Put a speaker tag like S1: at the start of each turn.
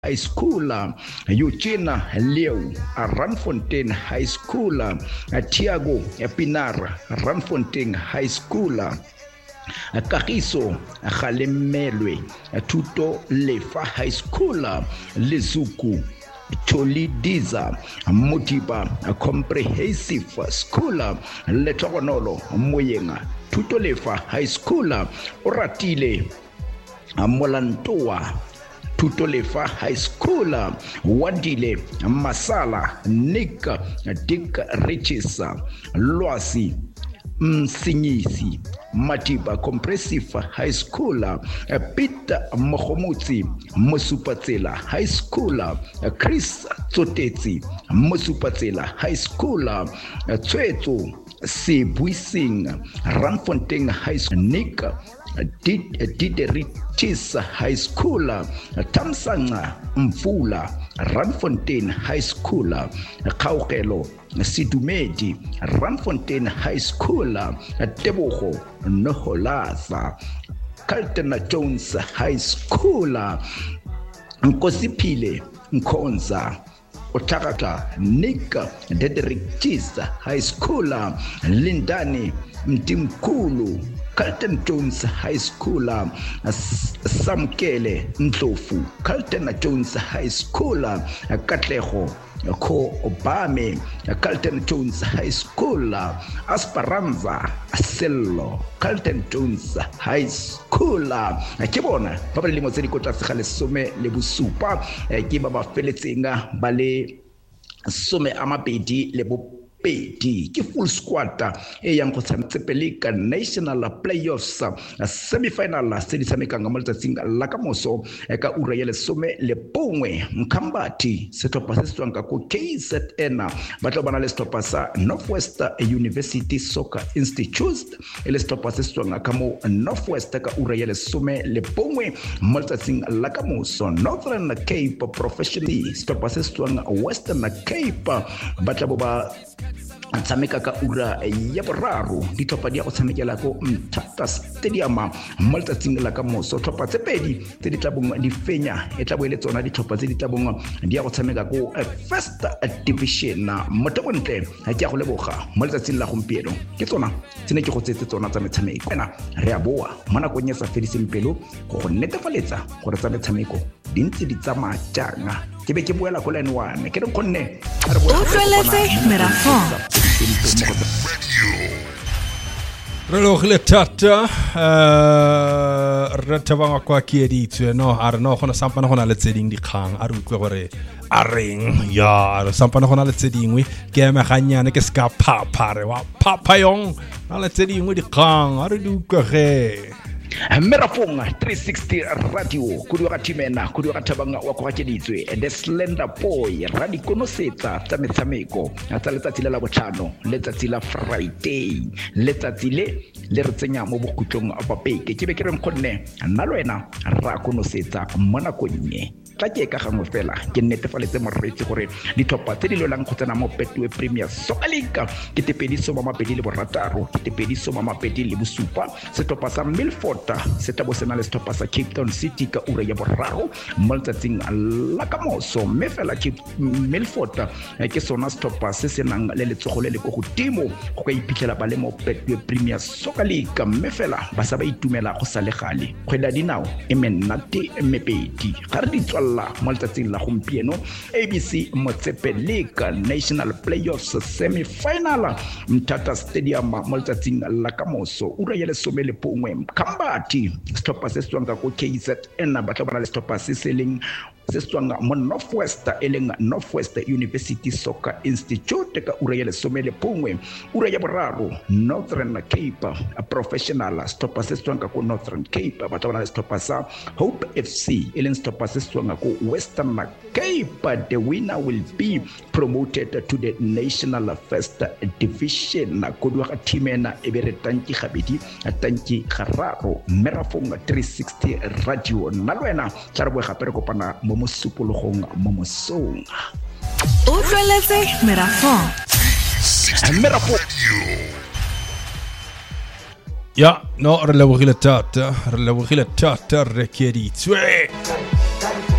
S1: High School, Eugene Leo, Ranfontaine High School, Tiago Pinar, Ranfontaine High School, Kagiso Galemelwe, Tuto Lefa High School, Lezuku Cholidiza Motiba Comprehensive School, Letogonolo Moyenga, Tuto Lefa High School, Oratile Molantoa Tutolefa High School, Wadile Masala, Nick Dick Riches, Loasi Msinyisi, Matiba Comprehensive High School, Peter Mohomuti Mosupatsela High School, Chris Tsotetsi Mosupatsela High School, Tsueto Sebuising Ranfontaine High School, Nick Diderichis High School, Tamsanga Mfula Ranfontaine High School, Kaukelo Sidumedi Ranfontaine High School, Teboho Noholasa Carlton Jones High School, Nkosipile Nkonza Otakata Nick Diderichis High School, Lindani Mtimkulu Carlton Jones High School, Samkele Ndlofu Carlton Jones High School, Katleho Ko Obame Carlton Jones High School, Esperanza Sello Carlton Jones High School. Kibona papa le motsedi ko tsa gale some le bosupa ke ba ba feletsenga ba le some amabedi le bo pedi ke full squad e yang go tshametsepele ka national playoffs semi-final se di tshamekang mo letsatsing la kamoso ka ura ya lesome le bongwe Mkhambati setlhopha se se tswang ka ko KZN ba tla bana le setlhopha sa Northwest University Soccer Institute le setlhopha se se tswang ka mo Northwest ka ura ya lesome le bongwe mo letsatsing la kamoso Northern Cape Professional setlhopha se se tswang Western Cape ba tla ba tsameka ka ura ya boraro di tlhopha di go tshamekela ko Mthatha Stadium mo letsatsing la kamoso tlhopha tse pedi tse di tla bong di fenya e tla boele tsona di tlhopha tse di tla bong di go tshameka ko First Division motokontle ha ke go leboga mo letsatsing la gompieno ke tsona tsene ke go tsetse tsona tsa metshameko ena re a boa mo nakong ya sa fediseng pelo go netefaletsa gore tsa metshameko di ntse di tsamaya jang ke be ke boela go line 1 ke re khonne re boela
S2: Merafon Relogile tata re tabanga kwa kieditswe no a re no gona sampana gona le tseding dikgang a re utlwe gore a reng ya re sampana gona le tsedingwe ke eme ganyane ke ska phapha re wa phapha yong na le tsedingwe dikgang a re di utlwe ge
S1: Merafong 360 Radio kudu ga timena kudu ga tabanga wa kwa keditswe the slender boy radikono setsa tsa metshameko tsa letsatsi la botlhano letsatsi la Friday letsatsi le re tsenya mo bokutlong ba peke ke be ke re mkhonne nna le wena ra kono setsa mona konye tla ke ka gangwe fela ke netefaletse moretse gore dithopa tse di lolang go tsena mo Betway Premier Soccer League ke tepediso ba mapedi le borataro ke tepediso ba mapedi le bosupa sethopa sa Milford se tabo sena le sethopa sa Cape Town City ka ura ya boraro mo letsatsing la kamoso mme fela ke Milford ke sona sethopa se senang le letsogo le le go godimo go ka iphitlhela ba le mo Betway Premier Soccer League mme fela ba sa ba itumela go sa le gale kgwela dinao e menate mepedi ga re di tswalla mo letsatsing la gompieno ABC Motsepe League National Playoffs semi-final Mthatha Stadium mo letsatsing la kamoso ura ya lesome le bongwe Mkhambati stoppa se tswang ka ko KZN ba tla bana le stoppa se seleng se tswang mo Northwest eleng Northwest University Soccer Institute ka ura ya lesome le bongwe ura ya boraro Northern Cape Professional stoppa se tswang ka ko Northern Cape ba tla bana le stoppa sa Hope FC eleng stoppa se tswang ko Western Cape. The winner will be promoted to the National First Division kudu ga timena e be re tanki gabedi tanki gararo Merafong 360 Radio nna le wena tla re bo gape re kopana mo mosupologong mo mosong
S2: o tleletse Merafong ya no re lebogile tata re kieditswe